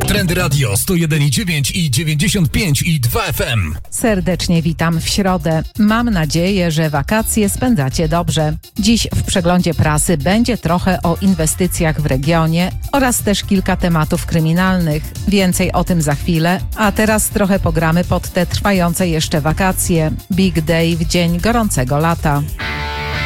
Trendy Radio 101,9 i 95,2 FM. Serdecznie witam w środę. Mam nadzieję, że wakacje spędzacie dobrze. Dziś w przeglądzie prasy będzie trochę o inwestycjach w regionie oraz też kilka tematów kryminalnych. Więcej o tym za chwilę, a teraz trochę pogramy pod te trwające jeszcze wakacje. Big Day w dzień gorącego lata.